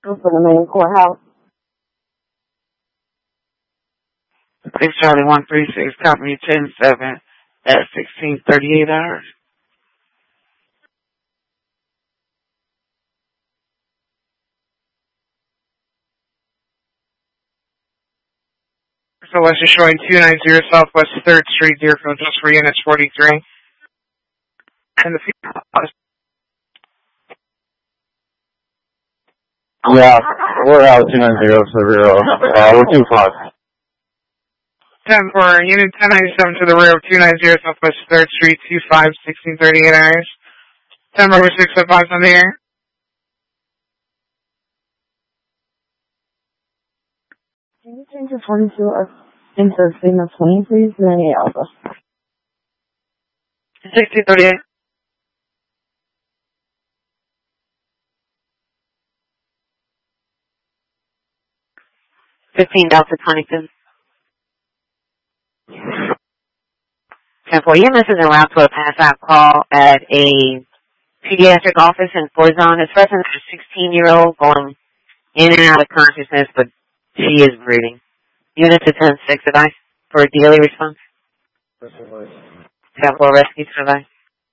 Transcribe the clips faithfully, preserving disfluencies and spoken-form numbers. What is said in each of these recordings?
For the main courthouse. six Charlie one three six, copy ten seven at sixteen thirty-eight hours. So what's showing two ninety Southwest third Street, Deerfield, just for units forty-three. And the Yeah, we're out two ninety Severo. Uh, we're two five. ten for unit ten ninety-seven to the rear of two ninety Southwest third Street, two five, sixteen thirty-eight hours. ten over six oh five on the air. Can you change the forty-two into signal twenty, please? Many Alpha. sixteen thirty-eight. fifteen Delta twenty-two. ten four, E M S is en route to a pass-out call at a pediatric office in Forzon. It's present a sixteen-year-old going in and out of consciousness, but she is breathing. Unit to ten six advice for a daily response. ten four rescue advice.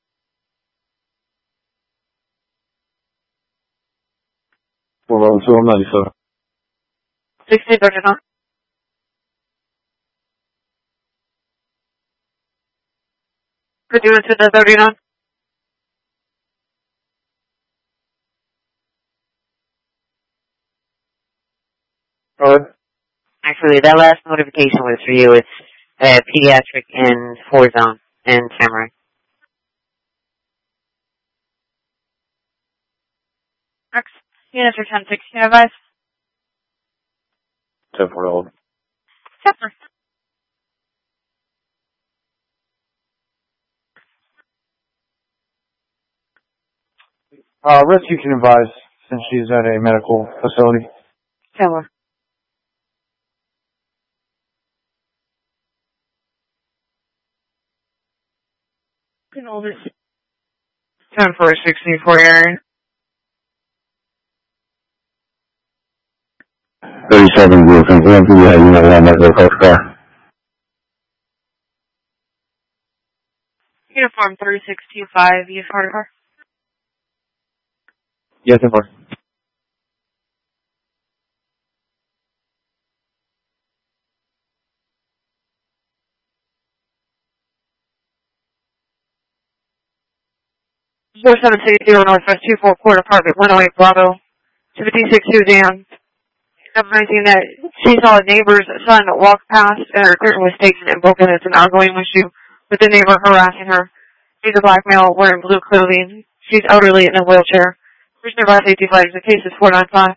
four oh two, I'm ninety-seven. sixteen thirty-nine. Could you into the thirty-nine? Go ahead. Actually, that last notification was for you. It's uh, pediatric in Forzon and Tamarack. Next, units are ten sixteen advice. ten four old. September. Uh, rescue can advise since she's at a medical facility. Tamarack. Can hold it. ten for sixteen for Aaron. thirty-seven, we'll confirm to you how you know that medical coach car. Uniform thirty-six two five, use hard car. Yes, ten four. four seven six zero Northwest two four Court Apartment one oh eight Bravo to the D six Suzanne. Recognizing that she saw a neighbor's son walk past and her curtain was taken and broken. It's an ongoing issue with the neighbor harassing her. She's a black male wearing blue clothing. She's elderly in a wheelchair. Prisoner by safety flags. The case is four nine five.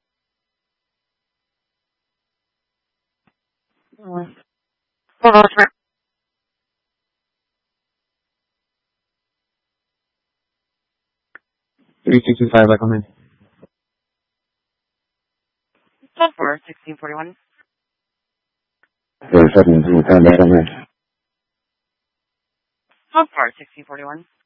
Hold on, sir. three two two five, back on in. ten four, sixteen forty-one. thirty-seven, two ten, back on in. ten four, sixteen forty-one.